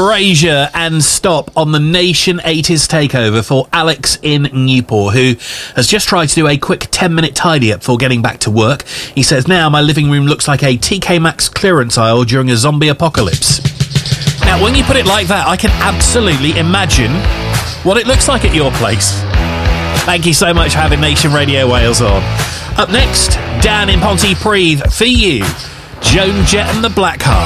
Erasure and Stop on the Nation 80s takeover for Alex in Newport, who has just tried to do a quick 10-minute tidy up before getting back to work. He says, now my living room looks like a TK Maxx clearance aisle during a zombie apocalypse. Now, when you put it like that, I can absolutely imagine what it looks like at your place. Thank you so much for having Nation Radio Wales on. Up next, Dan in Pontypridd for you, Joan Jett and the Blackhearts.